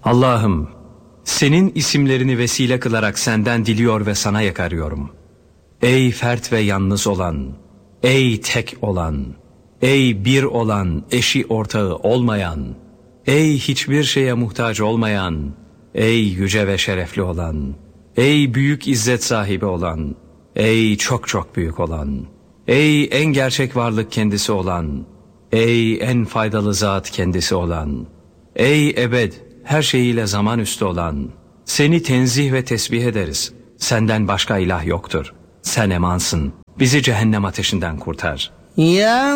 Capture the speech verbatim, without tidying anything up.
Allah'ım, senin isimlerini vesile kılarak senden diliyor ve sana yakarıyorum. Ey fert ve yalnız olan, ey tek olan, ey bir olan, eşi ortağı olmayan, ey hiçbir şeye muhtaç olmayan, ey yüce ve şerefli olan, ey büyük izzet sahibi olan, ey çok çok büyük olan, ey en gerçek varlık kendisi olan, ey en faydalı zat kendisi olan, ey ebed her şeyiyle zaman üstü olan, seni tenzih ve tesbih ederiz. Senden başka ilah yoktur. Sen emansın. Bizi cehennem ateşinden kurtar. Ya